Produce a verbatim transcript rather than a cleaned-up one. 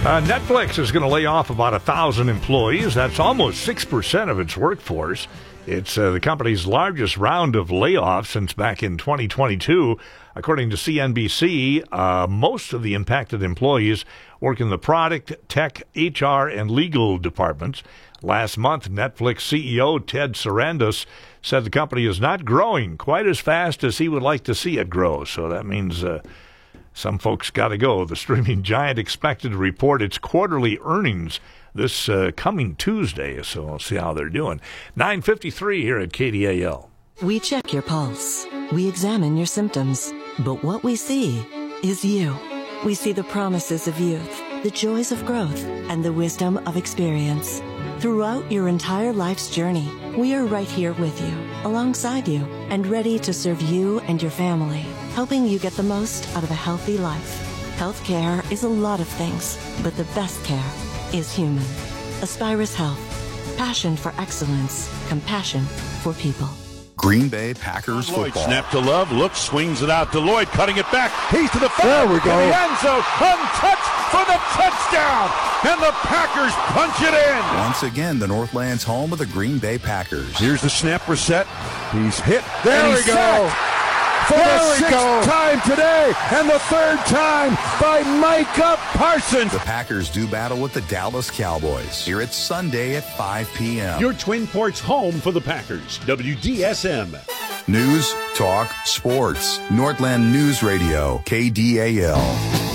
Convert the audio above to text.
Uh, Netflix is going to lay off about one thousand employees. That's almost six percent of its workforce. It's uh, the company's largest round of layoffs since back in twenty twenty-two. According to C N B C, uh, most of the impacted employees work in the product, tech, H R, and legal departments. Last month, Netflix C E O Ted Sarandos said the company is not growing quite as fast as he would like to see it grow. So that means uh, some folks got to go. The streaming giant expected to report its quarterly earnings this uh, coming Tuesday, so we'll see how they're doing. nine fifty-three here at K D A L. We check your pulse. We examine your symptoms. But what we see is you. We see the promises of youth, the joys of growth, and the wisdom of experience. Throughout your entire life's journey, we are right here with you, alongside you, and ready to serve you and your family, helping you get the most out of a healthy life. Healthcare is a lot of things, but the best care is human. Aspirus Health. Passion for excellence. Compassion for people. Green Bay Packers Lloyd football. Snap to Love, looks, swings it out to Lloyd, cutting it back. He's to the five. There we go. In the end zone, untouched for the touchdown. And the Packers punch it in. Once again, the Northland's home of the Green Bay Packers. Here's the snap reset. He's hit. There and we he's go. sacked. For There the we sixth go. time today, and the third time by Micah Parsons. The Packers do battle with the Dallas Cowboys. Here it's Sunday at five p.m. Your Twin Ports home for the Packers. W D S M. News, talk, sports. Northland News Radio, K D A L.